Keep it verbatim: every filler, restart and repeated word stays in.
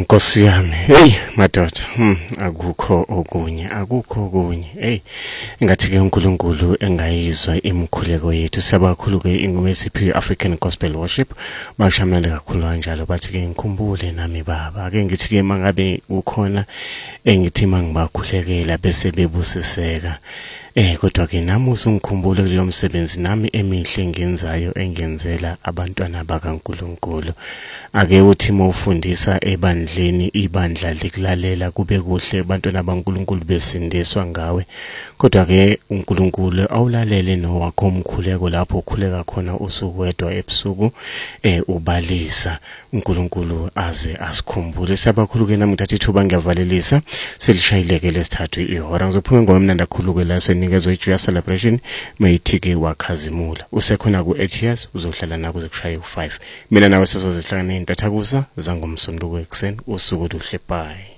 Nkosi yami, hey madoda, hmm akukho okunye, akukho okunye. Hey, engathi ke uNkulunkulu engayizwa imikhuleko yethu. Sabakhulu ke ingoma esiphi African Gospel Worship. Bashamnale kakhulu kanjalo bathi ke ngikhumbule nami baba. Ake ngithi ke mangabe ukhona engithi mangibakhulekela bese bebusiseka. Eh kodwa ke nami usungikhumbule kulo msebenzi nami emihle ngenzayo engenzela abantwana bakaNkulunkulu. Ake uthi mawufundisa ebandleni ibandla likulalela kube kuhle abantwana baNkulunkulu besindiswa ngawe. Kodwa ke uNkulunkulu awulalele nowakho umkhuleko lapho ukhuleka khona usukwedwa ebusuku eh ubalisa uNkulunkulu aze asikhumbule. Sabakhulu ke nami ngithatha ithuba ngiyavalelisa selishayileke lesithathu ihora ngizophuma ngoma mnandi kakhulu ke la nikezwe iJuya celebration mayithike wakhazimula usekhona ku eight years uzohlala nakuze kushaye u five mina nawe sizozisihlangana entathakusa zangomsondo wekuseni usuku oluhle bye.